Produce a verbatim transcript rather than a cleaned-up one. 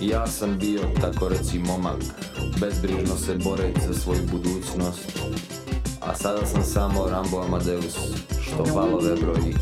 Ja sam bio, tako reci, momak, bezbrižno se boreć za svoju budućnost. A sada sam samo Rambo Amadeus, što valove broji